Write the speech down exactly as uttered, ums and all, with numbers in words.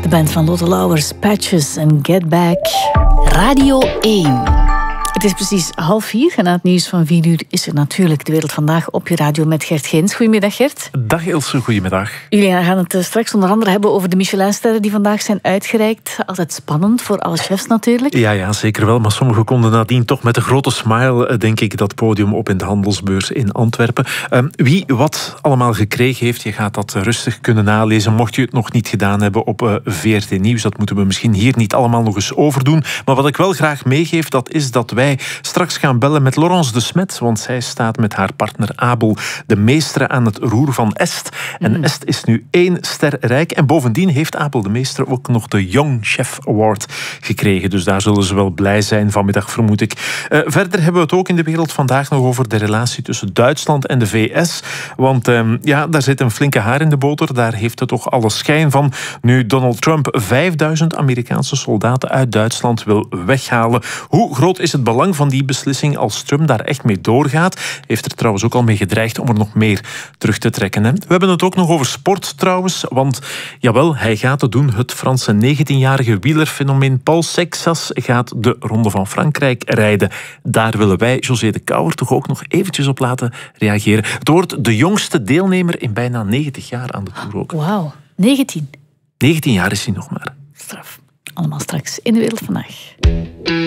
De band van Lotte Lauwers, Patches en Get Back. Radio één. Het is precies half vier en na het nieuws van vier uur is er natuurlijk De Wereld Vandaag op je radio met Gert Geens. Goedemiddag, Gert. Dag Ilse, goedemiddag. Jullie gaan het straks onder andere hebben over de Michelinsterren die vandaag zijn uitgereikt. Altijd spannend voor alle chefs natuurlijk. Ja, ja, zeker wel. Maar sommigen konden nadien toch met een grote smile, denk ik, dat podium op in de handelsbeurs in Antwerpen. Um, wie wat allemaal gekregen heeft, je gaat dat rustig kunnen nalezen. Mocht je het nog niet gedaan hebben op uh, V R T Nieuws, dat moeten we misschien hier niet allemaal nog eens overdoen. Maar wat ik wel graag meegeef, dat is dat wij straks gaan bellen met Laurence de Smet, want zij staat met haar partner Abel de Meestere aan het roer van Est. En mm. Est is nu één ster rijk. En bovendien heeft Abel de Meestere ook nog de Young Chef Award gekregen. Dus daar zullen ze wel blij zijn vanmiddag, vermoed ik. Uh, verder hebben we het ook in De Wereld Vandaag nog over de relatie tussen Duitsland en de V S. Want uh, ja, daar zit een flinke haar in de boter. Daar heeft het toch alle schijn van. Nu Donald Trump vijfduizend Amerikaanse soldaten uit Duitsland wil weghalen. Hoe groot is het belang van die beslissing als Trump daar echt mee doorgaat? Heeft er trouwens ook al mee gedreigd om er nog meer terug te trekken. Hè? We hebben het ook nog over sport trouwens, want jawel, hij gaat het doen. Het Franse negentienjarige wielerfenomeen Paul Sexas gaat de Ronde van Frankrijk rijden. Daar willen wij José de Kouwer toch ook nog eventjes op laten reageren. Het wordt de jongste deelnemer in bijna negentig jaar aan de Tour ook. Wauw, negentien. negentien jaar is hij nog maar. Straf. Allemaal straks in De Wereld Vandaag.